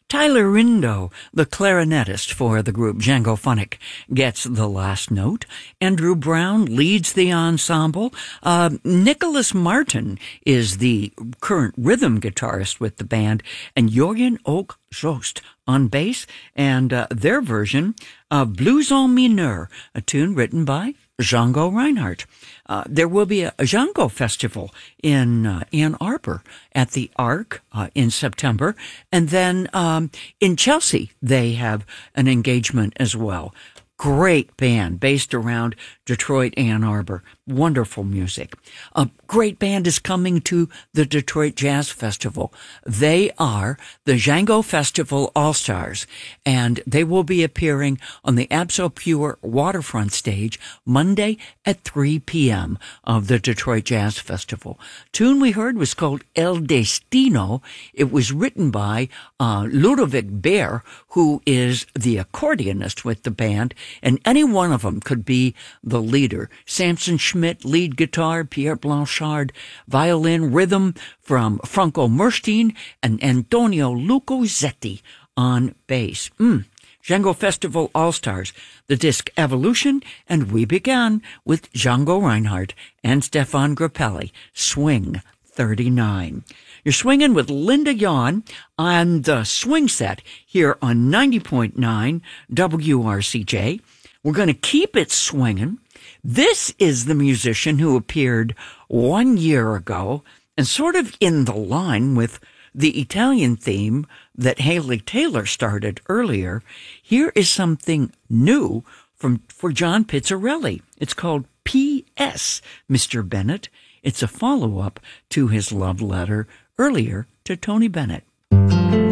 Tyler Rindo, the clarinetist for the group Django Phonic, gets the last note. Andrew Brown leads the ensemble. Nicholas Martin is the current rhythm guitarist with the band, and Jorgen Oak Jost on bass, and their version of Blues en Mineur, a tune written by Django Reinhardt. There will be a Django festival in Ann Arbor at the Ark in September, and then in Chelsea they have an engagement as well. Great band based around Detroit, Ann Arbor. Wonderful music. A great band is coming to the Detroit Jazz Festival. They are the Django Festival All-Stars, and they will be appearing on the Abso Pure waterfront stage Monday at 3 p.m. of the Detroit Jazz Festival. Tune we heard was called El Destino. It was written by Ludovic Baer, who is the accordionist with the band, and any one of them could be the leader. Samson Schmidt, lead guitar, Pierre Blanchard, violin, rhythm from Franco Murstein, and Antonio Lucozetti on bass. Django Festival All-Stars, the disc Evolution, and we began with Django Reinhardt and Stefan Grappelli, Swing 39. You're swinging with Linda Yawn on the Swing Set here on 90.9 WRCJ. We're going to keep it swinging. This is the musician who appeared 1 year ago and sort of in the line with the Italian theme that Haley Taylor started earlier. Here is something new for John Pizzarelli. It's called P.S., Mr. Bennett. It's a follow-up to his love letter earlier to Tony Bennett.